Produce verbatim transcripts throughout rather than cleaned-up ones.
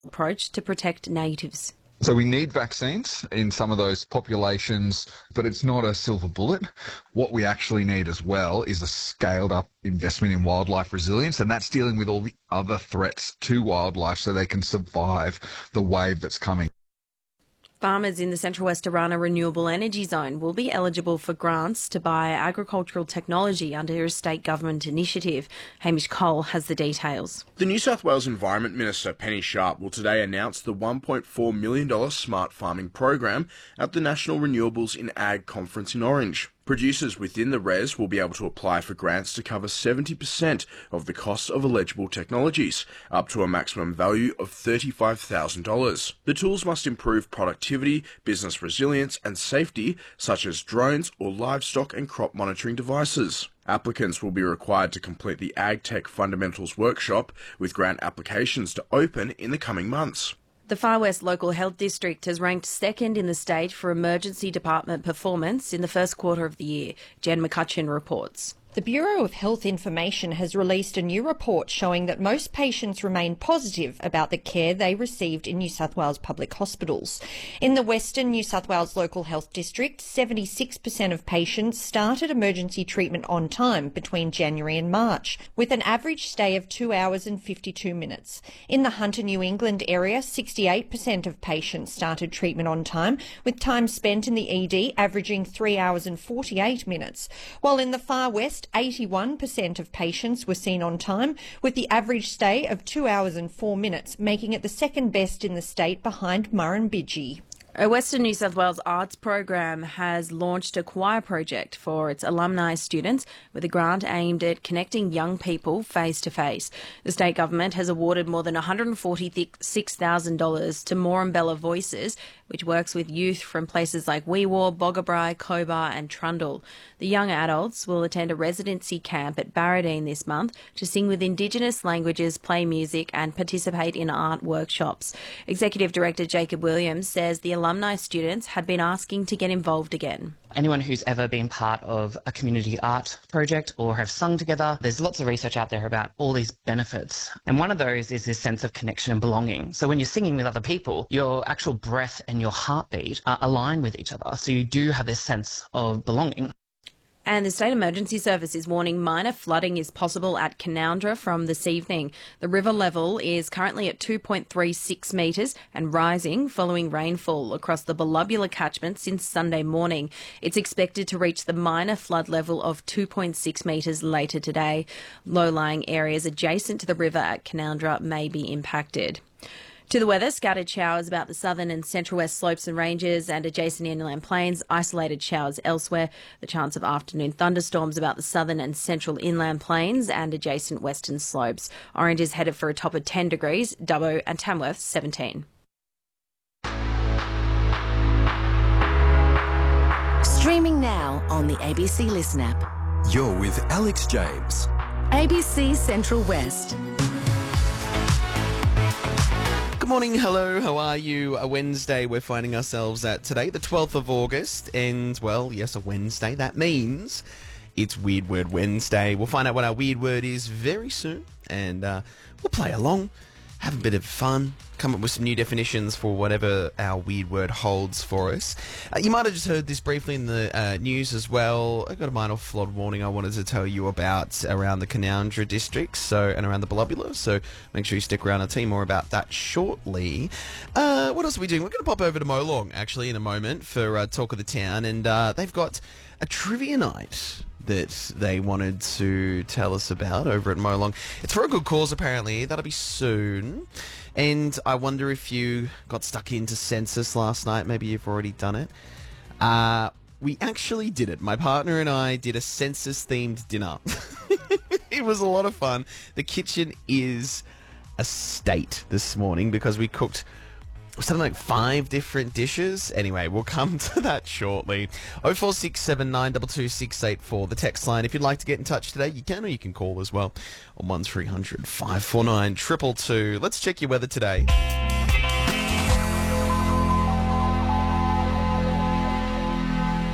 approach to protect natives. So we need vaccines in some of those populations, but it's not a silver bullet. What we actually need as well is a scaled up investment in wildlife resilience, and that's dealing with all the other threats to wildlife so they can survive the wave that's coming. Farmers in the Central West Arana Renewable Energy Zone will be eligible for grants to buy agricultural technology under a state government initiative. Hamish Cole has the details. The New South Wales Environment Minister Penny Sharp will today announce the one point four million dollars Smart Farming program at the National Renewables in Ag conference in Orange. Producers within the R E S will be able to apply for grants to cover seventy percent of the cost of eligible technologies, up to a maximum value of thirty-five thousand dollars. The tools must improve productivity, business resilience and safety, such as drones or livestock and crop monitoring devices. Applicants will be required to complete the AgTech Fundamentals Workshop, with grant applications to open in the coming months. The Far West Local Health District has ranked second in the state for emergency department performance in the first quarter of the year. Jen McCutcheon reports. The Bureau of Health Information has released a new report showing that most patients remain positive about the care they received in New South Wales public hospitals. In the Western New South Wales Local Health District, seventy-six percent of patients started emergency treatment on time between January and March, with an average stay of two hours and fifty-two minutes. In the Hunter New England area, sixty-eight percent of patients started treatment on time, with time spent in the E D averaging three hours and forty-eight minutes, while in the Far West, eighty-one percent of patients were seen on time, with the average stay of two hours and four minutes, making it the second best in the state behind Murrumbidgee. A Western New South Wales arts program has launched a choir project for its alumni students with a grant aimed at connecting young people face to face. The state government has awarded more than one hundred forty-six thousand dollars to Morumbela Voices, which works with youth from places like Weewaw, Boggabri, Cobar and Trundle. The young adults will attend a residency camp at Barradine this month to sing with Indigenous languages, play music and participate in art workshops. Executive Director Jacob Williams says the alumni students had been asking to get involved again. Anyone who's ever been part of a community art project or have sung together, there's lots of research out there about all these benefits. And one of those is this sense of connection and belonging. So when you're singing with other people, your actual breath and your heartbeat are aligned with each other. So you do have this sense of belonging. And the State Emergency Service is warning minor flooding is possible at Canoundra from this evening. The river level is currently at two point three six metres and rising following rainfall across the Belubula catchment since Sunday morning. It's expected to reach the minor flood level of two point six metres later today. Low-lying areas adjacent to the river at Canoundra may be impacted. To the weather, scattered showers about the southern and central west slopes and ranges and adjacent inland plains, isolated showers elsewhere. The chance of afternoon thunderstorms about the southern and central inland plains and adjacent western slopes. Orange is headed for a top of ten degrees, Dubbo and Tamworth seventeen. Streaming now on the A B C Listen app. You're with Alex James. A B C Central West. Good morning, hello, how are you? A Wednesday we're finding ourselves at today, the twelfth of August, and, well, yes, a Wednesday. That means it's Weird Word Wednesday. We'll find out what our weird word is very soon, and uh, we'll play along, have a bit of fun, come up with some new definitions for whatever our weird word holds for us. Uh, you might have just heard this briefly in the uh, news as well. I got a minor flood warning I wanted to tell you about around the Canoundra district so and around the Belubula, so make sure you stick around. I'll tell you more about that shortly. Uh, what else are we doing? We're going to pop over to Molong, actually, in a moment for uh, Talk of the Town, and uh, they've got a trivia night that they wanted to tell us about over at Molong. It's for a good cause, apparently. That'll be soon. And I wonder if you got stuck into census last night. Maybe you've already done it. Uh, we actually did it. My partner and I did a census-themed dinner. It was a lot of fun. The kitchen is a state this morning because we cooked something like five different dishes. Anyway, we'll come to that shortly. oh four six seven nine two two six eight four, the text line. If you'd like to get in touch today, you can, or you can call as well on one three hundred five four nine two two two. Let's check your weather today.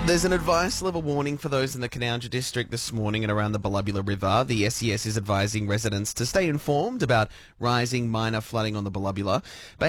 There's an advice level warning for those in the Canowindra district this morning and around the Bullabula River. The S E S is advising residents to stay informed about rising minor flooding on the Bullabula.